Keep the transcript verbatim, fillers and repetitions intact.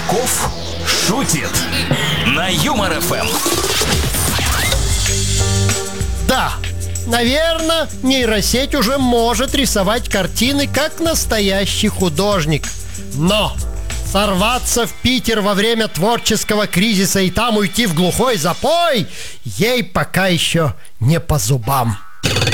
Рыбаков шутит на Юмор эф эм. Да, наверное, нейросеть уже может рисовать картины, как настоящий художник. Но сорваться в Питер во время творческого кризиса и там уйти в глухой запой ей пока еще не по зубам.